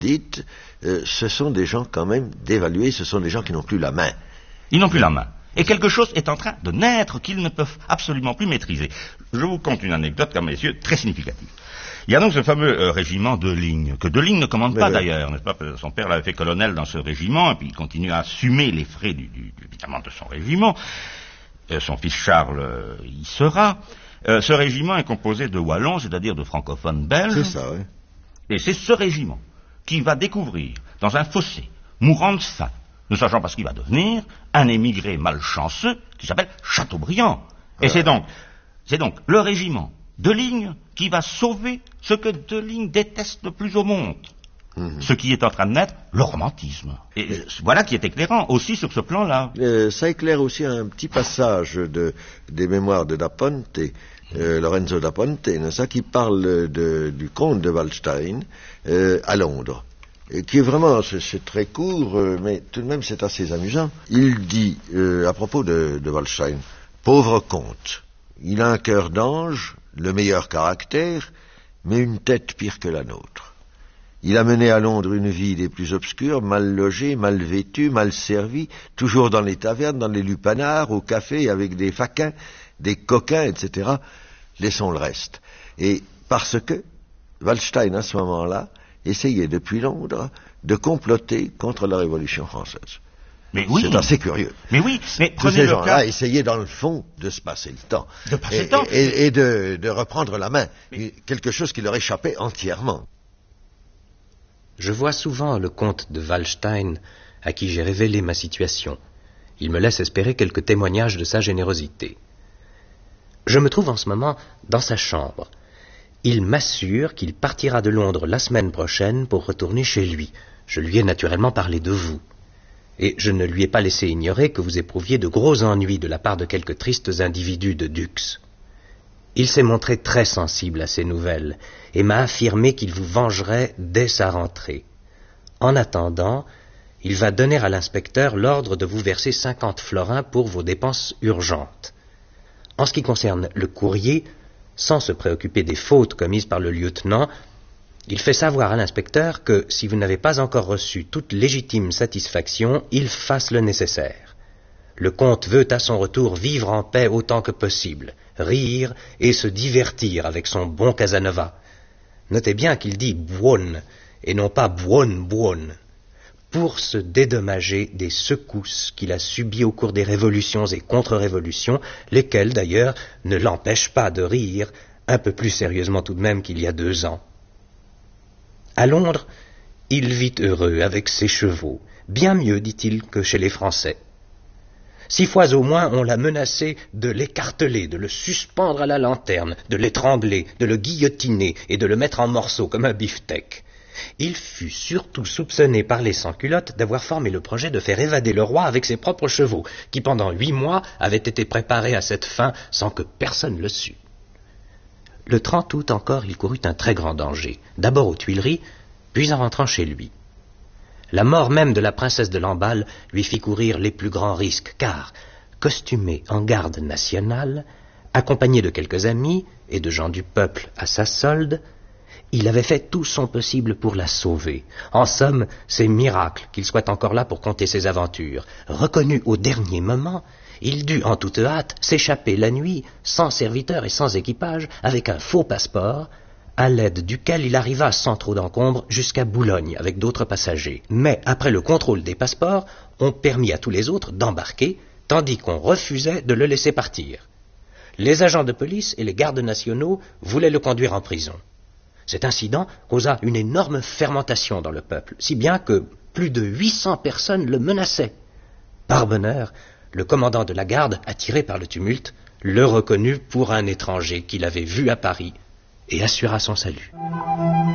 dites, ce sont des gens quand même dévalués, ce sont des gens qui n'ont plus la main. Ils n'ont plus la main. Et quelque chose est en train de naître qu'ils ne peuvent absolument plus maîtriser. Je vous conte une anecdote, à mes yeux, très significative. Il y a donc ce fameux régiment de Ligne, que de Ligne ne commande pas d'ailleurs, n'est-ce pas? Son père l'avait fait colonel dans ce régiment, et puis il continue à assumer les frais évidemment de son régiment. Son fils Charles y sera. Ce régiment est composé de Wallons, c'est-à-dire de francophones belges. C'est ça, oui. Et c'est ce régiment qui va découvrir, dans un fossé, mourant de faim, ne sachant pas ce qu'il va devenir, un émigré malchanceux qui s'appelle Chateaubriand. Et c'est donc le régiment de Ligne qui va sauver ce que de Ligne déteste le plus au monde. Ce qui est en train de naître, le romantisme. Et voilà qui est éclairant aussi sur ce plan-là. Ça éclaire aussi un petit passage des mémoires de Da Ponte, Lorenzo Da Ponte, qui parle du comte de Waldstein à Londres. Qui est vraiment, c'est très court, mais tout de même c'est assez amusant. Il dit, à propos de Waldstein, pauvre comte, il a un cœur d'ange, le meilleur caractère, mais une tête pire que la nôtre. Il a mené à Londres une vie des plus obscures, mal logé, mal vêtu, mal servi, toujours dans les tavernes, dans les lupanards, au café, avec des faquins, des coquins, etc. Laissons le reste. Et parce que Waldstein, à ce moment-là, essayait depuis Londres de comploter contre la Révolution française. Mais oui. C'est assez curieux. Mais oui, mais tous ces gens-là essayaient dans le fond de se passer le temps. De passer le temps. Et de reprendre la main. Quelque chose qui leur échappait entièrement. Je vois souvent le comte de Waldstein, à qui j'ai révélé ma situation. Il me laisse espérer quelques témoignages de sa générosité. Je me trouve en ce moment dans sa chambre. Il m'assure qu'il partira de Londres la semaine prochaine pour retourner chez lui. Je lui ai naturellement parlé de vous. Et je ne lui ai pas laissé ignorer que vous éprouviez de gros ennuis de la part de quelques tristes individus de Dux. Il s'est montré très sensible à ces nouvelles et m'a affirmé qu'il vous vengerait dès sa rentrée. En attendant, il va donner à l'inspecteur l'ordre de vous verser 50 florins pour vos dépenses urgentes. En ce qui concerne le courrier, sans se préoccuper des fautes commises par le lieutenant, il fait savoir à l'inspecteur que, si vous n'avez pas encore reçu toute légitime satisfaction, il fasse le nécessaire. Le comte veut à son retour vivre en paix autant que possible, rire et se divertir avec son bon Casanova. Notez bien qu'il dit « buon » et non pas « buon », pour se dédommager des secousses qu'il a subies au cours des révolutions et contre-révolutions, lesquelles d'ailleurs ne l'empêchent pas de rire, un peu plus sérieusement tout de même qu'il y a 2 ans. À Londres, il vit heureux avec ses chevaux, bien mieux, dit-il, que chez les Français. 6 fois au moins on l'a menacé de l'écarteler, de le suspendre à la lanterne, de l'étrangler, de le guillotiner et de le mettre en morceaux comme un beefsteak. Il fut surtout soupçonné par les sans-culottes d'avoir formé le projet de faire évader le roi avec ses propres chevaux, qui pendant 8 mois avaient été préparés à cette fin sans que personne le sût. Le 30 août encore, il courut un très grand danger, d'abord aux Tuileries, puis en rentrant chez lui. La mort même de la princesse de Lamballe lui fit courir les plus grands risques, car, costumé en garde nationale, accompagné de quelques amis et de gens du peuple à sa solde, il avait fait tout son possible pour la sauver. En somme, c'est miracle qu'il soit encore là pour conter ses aventures. Reconnu au dernier moment, il dut en toute hâte s'échapper la nuit, sans serviteur et sans équipage, avec un faux passeport, à l'aide duquel il arriva sans trop d'encombre jusqu'à Boulogne avec d'autres passagers. Mais après le contrôle des passeports, on permit à tous les autres d'embarquer, tandis qu'on refusait de le laisser partir. Les agents de police et les gardes nationaux voulaient le conduire en prison. Cet incident causa une énorme fermentation dans le peuple, si bien que plus de 800 personnes le menaçaient. Par bonheur, le commandant de la garde, attiré par le tumulte, le reconnut pour un étranger qu'il avait vu à Paris et assura son salut.